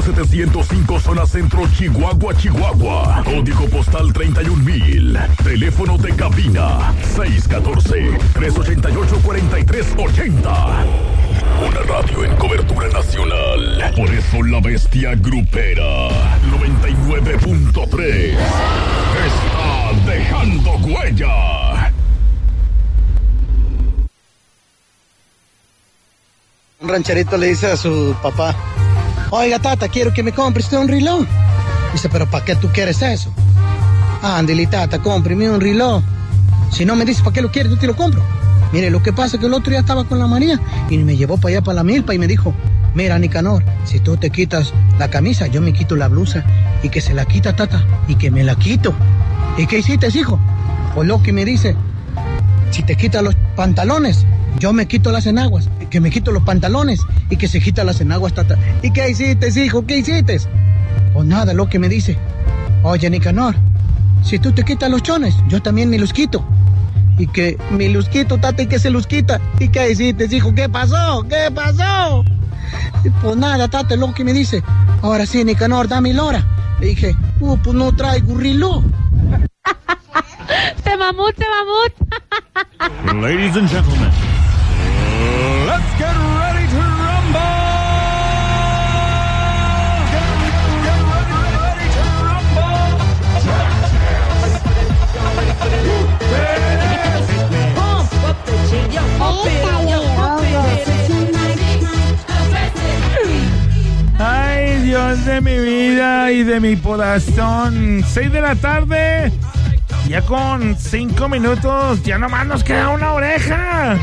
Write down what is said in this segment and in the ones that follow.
705 zona centro, Chihuahua, Chihuahua. Código postal 31,000. Teléfono de cabina 614-388-4380. Una radio en cobertura nacional. Por eso la bestia grupera 99.3 está dejando huella. Un rancherito le dice a su papá: oiga, tata, quiero que me compres un reloj. Dice: pero ¿para qué tú quieres eso? Ándale, tata, cómpreme un reloj. Si no me dices para qué lo quieres, yo te lo compro. Mire, lo que pasa es que el otro día estaba con la María y me llevó para allá, para la milpa, y me dijo: mira, Nicanor, si tú te quitas la camisa, yo me quito la blusa. Y que se la quita, tata, y que me la quito. ¿Y qué hiciste, hijo? Pues lo que me dice: si te quitas los pantalones, yo me quito las enaguas. Que me quito los pantalones y que se quita las enaguas, tata. ¿Y qué hiciste, hijo? ¿Qué hiciste? Pues nada, lo que me dice: oye, Nicanor, si tú te quitas los chones, yo también me los quito. Y que me los quito, tata, y que se los quita. ¿Y qué hiciste, hijo? ¿Qué pasó? ¿Qué pasó? Y pues nada, tata, lo que me dice: ahora sí, Nicanor, dame la hora. Le dije: pues no traigo reloj. Se mamut. Ladies and gentlemen, let's get ready to rumble! Get ready to rumble! Pump up the jig, yo, pump it, yo, pump it. Ay, Dios de mi vida y de mi corazón. 6 de la tarde, ya con 5 minutos, ya nomás nos queda una oreja.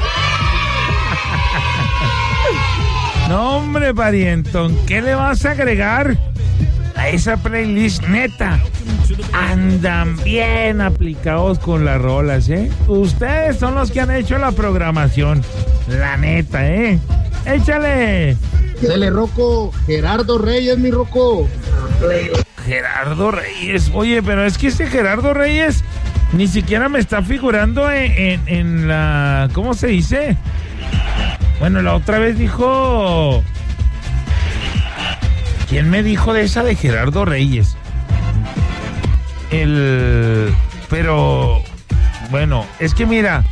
No, hombre, parientón, ¿qué le vas a agregar a esa playlist? Neta, andan bien aplicados con las rolas, ¿eh? Ustedes son los que han hecho la programación, la neta, ¿eh? ¡Échale! Dele, Rocco. Gerardo Reyes, mi Rocco. Gerardo Reyes, oye, pero es que ese Gerardo Reyes ni siquiera me está figurando en la... ¿Cómo se dice? Bueno, la otra vez dijo... ¿Quién me dijo de esa de Gerardo Reyes? Pero... Bueno, es que mira...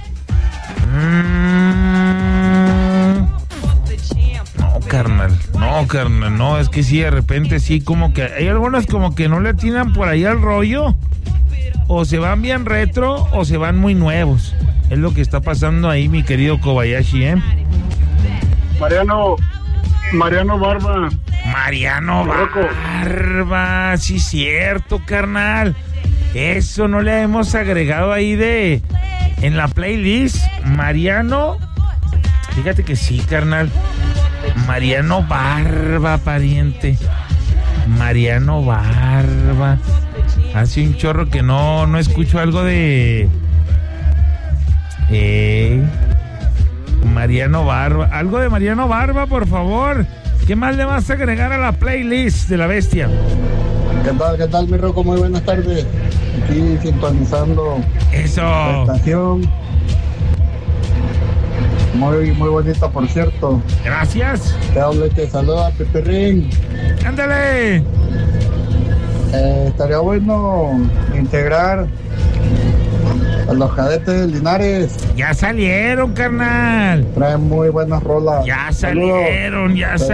No, carnal, no, es que sí, de repente sí, como que... Hay algunas como que no le atinan por ahí al rollo. O se van bien retro o se van muy nuevos. Es lo que está pasando ahí, mi querido Kobayashi, ¿eh? Mariano Barba. Mariano Barba, sí, cierto, carnal. Eso no le hemos agregado ahí en la playlist. Mariano, fíjate que sí, carnal. Mariano Barba, pariente. Mariano Barba. Hace un chorro que no escucho algo de... Mariano Barba. Algo de Mariano Barba, por favor. ¿Qué más le vas a agregar a la playlist de la bestia? ¿Qué tal, mi Rocco? Muy buenas tardes. Aquí sintonizando eso. La estación. Muy bonita, por cierto. Gracias. Te saluda Pepe Ring. Ándale. Estaría bueno integrar a los cadetes de Linares. Ya salieron, carnal. Traen muy buenas rolas. Ya salieron.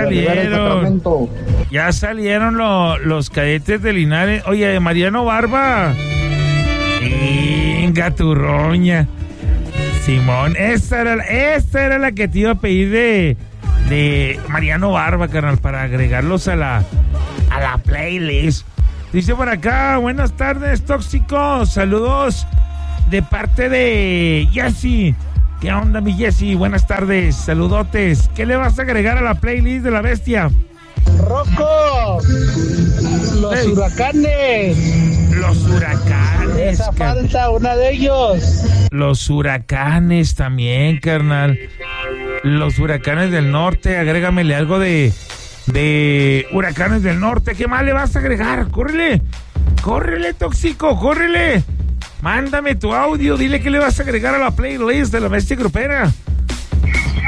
Ya salieron los cadetes de Linares. Oye, Mariano Barba. Venga, tu roña. Simón, esta era la que te iba a pedir de Mariano Barba, carnal, para agregarlos a la playlist. Dice por acá: buenas tardes, tóxicos. Saludos de parte de Jessy. ¿Qué onda, mi Jessy? Buenas tardes, saludotes. ¿Qué le vas a agregar a la playlist de la bestia? Rocco, los huracanes. Los huracanes. Esa falta, una de ellos. Los huracanes también, carnal. Los huracanes del norte, agrégamele algo de huracanes del norte. ¿Qué más le vas a agregar? Córrele, tóxico, córrele. Mándame tu audio, dile que le vas a agregar a la playlist de la bestia grupera.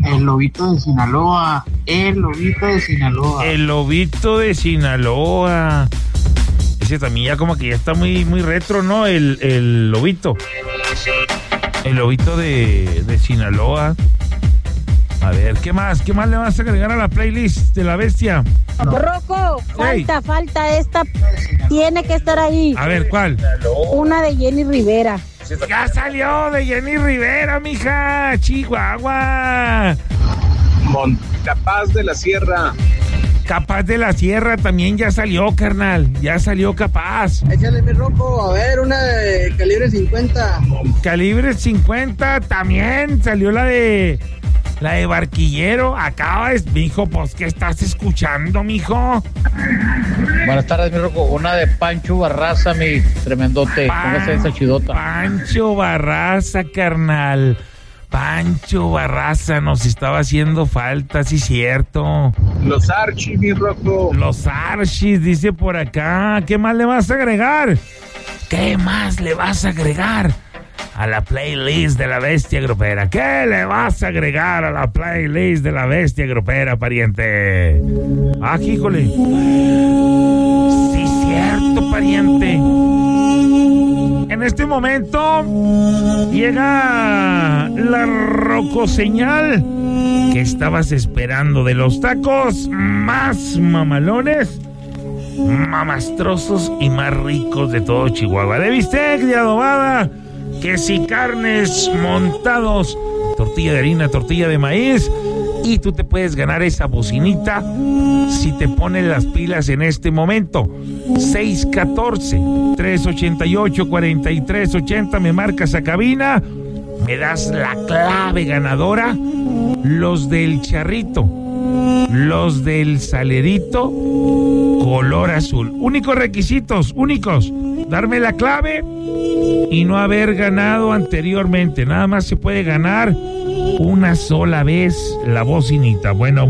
El lobito de Sinaloa. El lobito de Sinaloa. El lobito de Sinaloa. Ese también ya como que ya está muy, muy retro, ¿no? El lobito. El lobito de Sinaloa. A ver, ¿qué más? ¿Qué más le vas a agregar a la playlist de la bestia? Rocco, falta esta. Tiene que estar ahí. A ver, ¿cuál? Una de Jenny Rivera. Ya salió de Jenny Rivera, mija. Chihuahua. Capaz de la Sierra. Capaz de la Sierra también ya salió, carnal. Ya salió Capaz. Échale, mi Rocco, a ver, una de calibre 50. Calibre 50 también salió la de Barquillero. Acabas, mijo, pues, ¿qué estás escuchando, mijo? Buenas tardes, mi Rocco. Una de Pancho Barraza, mi tremendote. Póngase esa chidota. Pancho Barraza, carnal. Pancho Barraza nos estaba haciendo falta, sí, cierto. Los Archis, mi Rocco. Los Archis, dice por acá. ¿Qué más le vas a agregar? ¿Qué más le vas a agregar a la playlist de la bestia grupera? ¿Qué le vas a agregar a la playlist de la bestia grupera, pariente? Ah, híjole. Sí, cierto, pariente. En este momento llega la rocoseñal que estabas esperando, de los tacos más mamalones, mamastrosos y más ricos de todo Chihuahua. De bistec, de adobada, que si carnes montados, tortilla de harina, tortilla de maíz, y tú te puedes ganar esa bocinita si te pones las pilas en este momento. 614-388-4380, me marcas a cabina, me das la clave ganadora. Los del charrito, los del salerito, color azul. Únicos requisitos, únicos: darme la clave y no haber ganado anteriormente. Nada más se puede ganar una sola vez la bocinita. Bueno.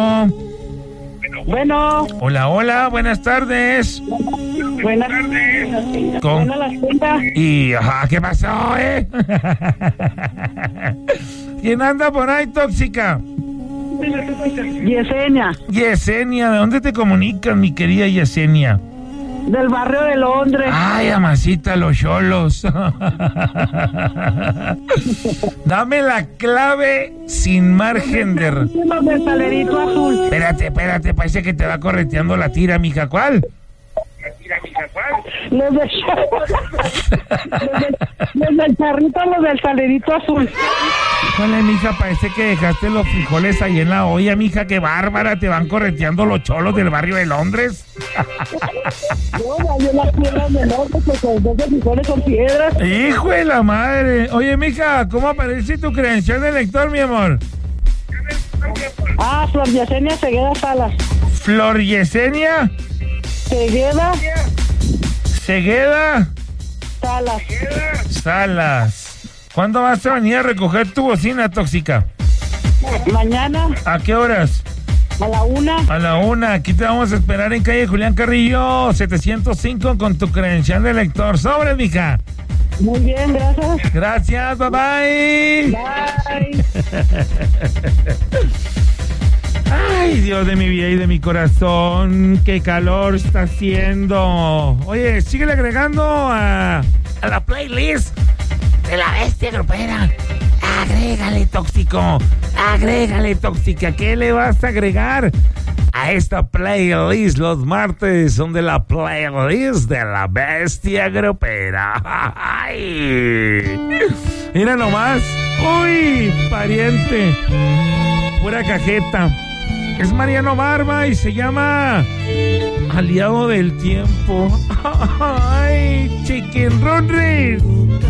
Hola, buenas tardes. Buenas tardes. Buenas las cuentas. Y, ¿qué pasó, ¿Quién anda por ahí, tóxica? Yesenia, ¿de dónde te comunican, mi querida Yesenia? Del barrio de Londres. Ay, amasita, los cholos. Dame la clave sin margen de... Los del salerito azul. Espérate, parece que te va correteando la tira, mija. ¿Cuál? Los del charrito, los del salerito azul. Híjole, mija, parece que dejaste los frijoles ahí en la olla, mija. Qué bárbara, te van correteando los cholos del barrio de Londres. No, yo las piedras de Londres, porque los frijoles son piedras. Hijo de la madre. Oye, mija, ¿cómo aparece tu credencial de lector, mi amor? Flor Yesenia Segueda Salas. Flor Yesenia Segueda Salas. ¿Cuándo vas a venir a recoger tu bocina, tóxica? Mañana. ¿A qué horas? A la 1. A la 1. Aquí te vamos a esperar en calle Julián Carrillo 705 con tu credencial de lector. ¡Sobre, mija! Muy bien, gracias. Gracias, bye bye. Bye. Ay, Dios de mi vida y de mi corazón, qué calor está haciendo. Oye, síguele agregando a la playlist de la bestia grupera. Agrégale, tóxico. Agrégale, tóxica. ¿Qué le vas a agregar a esta playlist? Los martes son de la playlist de la bestia grupera. Ay. Mira nomás. Uy, pariente. Pura cajeta. Es Mariano Barba y se llama Aliado del Tiempo. Ay, Chicken Rodríguez.